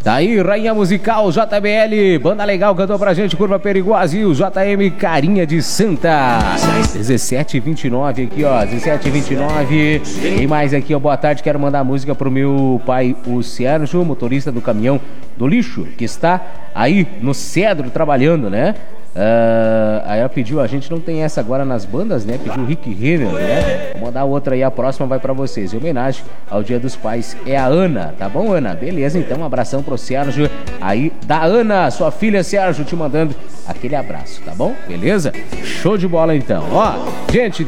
Daí, Rainha Musical, JBL, banda legal, cantou pra gente, Curva Periguazi, o JM Carinha de Santa. 17h29 aqui, ó, 17h29. Tem mais aqui, ó, boa tarde, quero mandar música pro meu pai, o Sérgio, motorista do caminhão do lixo, que está aí no Cedro trabalhando, né? Aí ela pediu, a gente não tem essa agora nas bandas, né? Pediu o Rick River, né? Vou mandar outra aí, a próxima vai pra vocês. Em homenagem ao Dia dos Pais, é a Ana, tá bom, Ana? Beleza, então, um abração pro Sérgio aí da Ana, sua filha, Sérgio, te mandando aquele abraço, tá bom? Beleza? Show de bola, então. Ó, gente,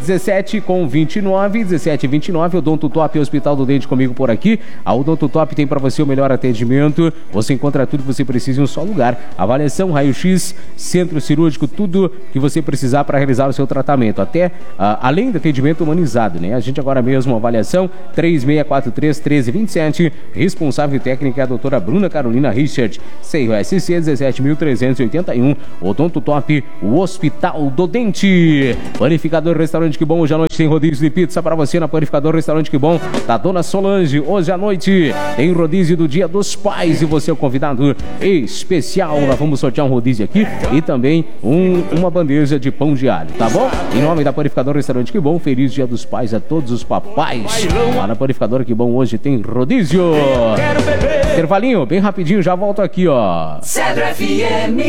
17h29, Odonto Top, Hospital do Dente comigo por aqui. A Odonto Top tem pra você o melhor atendimento. Você encontra tudo que você precisa em um só lugar. Avaliação, raio-x, centro cirúrgico, tudo que você precisar para realizar o seu tratamento, até além do atendimento humanizado, né? A gente agora mesmo, avaliação 3643-1327, responsável técnica é a doutora Bruna Carolina Richard, CRSC 17.381, Odonto Top, o Hospital do Dente. Panificador Restaurante Que Bom, hoje à noite tem rodízio de pizza para você na Panificador Restaurante Que Bom, da Dona Solange. Hoje à noite tem rodízio do Dia dos Pais e você é o convidado especial. Nós vamos sortear um rodízio aqui e também uma bandeja de pão de alho, tá bom? Em nome da Panificadora Restaurante Que Bom, feliz Dia dos Pais a todos os papais. Lá na Panificadora Que Bom hoje tem rodízio. Intervalinho, bem rapidinho, já volto aqui, ó. Cedro FM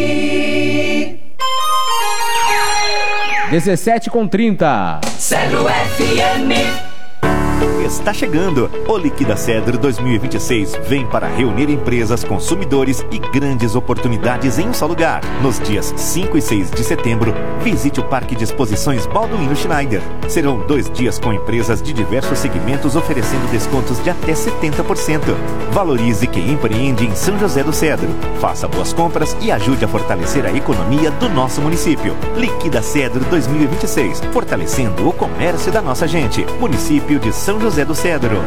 17h30. Cedro FM. Está chegando! O Liquida Cedro 2026 vem para reunir empresas, consumidores e grandes oportunidades em um só lugar. Nos dias 5 e 6 de setembro, visite o Parque de Exposições Balduino Schneider. Serão 2 dias com empresas de diversos segmentos oferecendo descontos de até 70%. Valorize quem empreende em São José do Cedro. Faça boas compras e ajude a fortalecer a economia do nosso município. Liquida Cedro 2026, fortalecendo o comércio da nossa gente. Município de São José do Cedro.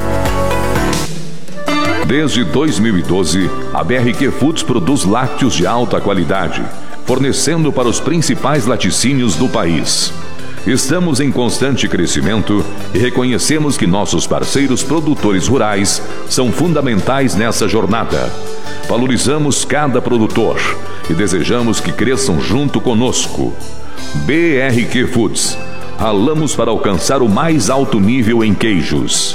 Desde 2012, a BRQ Foods produz lácteos de alta qualidade, fornecendo para os principais laticínios do país. Estamos em constante crescimento e reconhecemos que nossos parceiros produtores rurais são fundamentais nessa jornada. Valorizamos cada produtor e desejamos que cresçam junto conosco. BRQ Foods. Ralamos para alcançar o mais alto nível em queijos.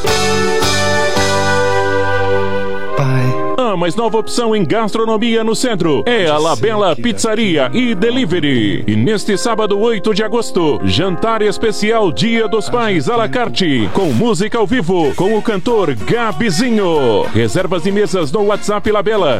Mais nova opção em gastronomia no centro é a La Bella Pizzaria e Delivery. E neste sábado 8 de agosto, jantar especial Dia dos Pais à la carte, com música ao vivo, com o cantor Gabizinho. Reservas de mesas no WhatsApp La Bella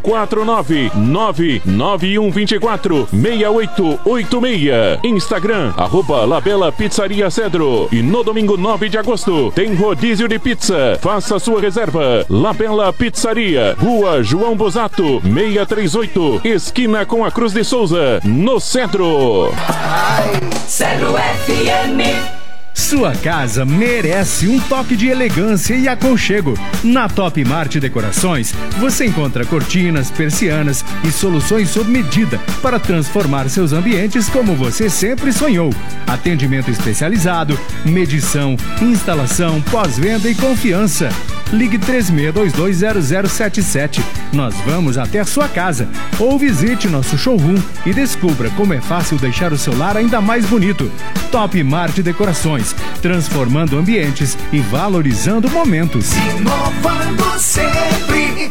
49991246886. Instagram @La Bella Pizzaria Cedro. E no domingo 9 de agosto tem rodízio de pizza. Faça sua reserva. La Bella Pizzaria, Rua João Bosato, 638, esquina com a Cruz de Souza, no Cedro. Cedro FM. Sua casa merece um toque de elegância e aconchego. Na Top Mart Decorações, você encontra cortinas, persianas e soluções sob medida para transformar seus ambientes como você sempre sonhou. Atendimento especializado, medição, instalação, pós-venda e confiança. Ligue 36220077. Nós vamos até a sua casa. Ou visite nosso showroom e descubra como é fácil deixar o seu lar ainda mais bonito. Top Mart Decorações, transformando ambientes e valorizando momentos. Inovando sempre.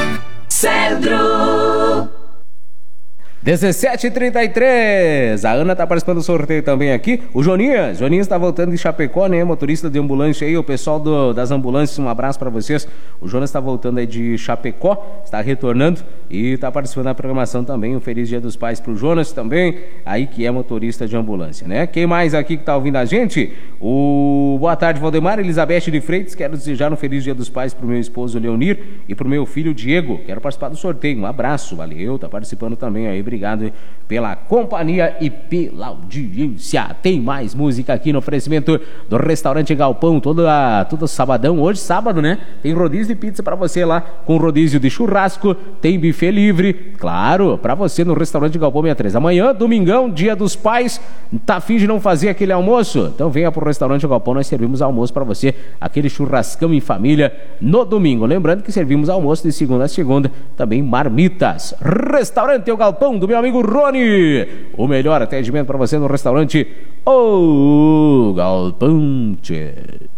Cedro. 17h33. A Ana tá participando do sorteio também aqui. O Joninhas está voltando de Chapecó, né? Motorista de ambulância aí. O pessoal das ambulâncias, um abraço para vocês. O Jonas está voltando aí de Chapecó, está retornando e tá participando da programação também. Um feliz Dia dos Pais pro Jonas também, aí que é motorista de ambulância, né? Quem mais aqui que tá ouvindo a gente? Boa tarde, Valdemar. Elizabeth de Freitas, quero desejar um feliz Dia dos Pais pro meu esposo Leonir e pro meu filho Diego. Quero participar do sorteio. Um abraço, valeu. Tá participando também aí. obrigado pela companhia e pela audiência. Tem mais música aqui no oferecimento do Restaurante Galpão, todo sabadão, hoje sábado, né? Tem rodízio de pizza pra você lá, com rodízio de churrasco, tem buffet livre, claro, pra você no Restaurante Galpão 63. Amanhã, domingão, dia dos pais, tá afim de não fazer aquele almoço? Então venha pro Restaurante Galpão, nós servimos almoço pra você, aquele churrascão em família no domingo. Lembrando que servimos almoço de segunda a segunda, também marmitas. Restaurante O Galpão, do meu amigo Rony. O melhor atendimento para você no restaurante O Galpão.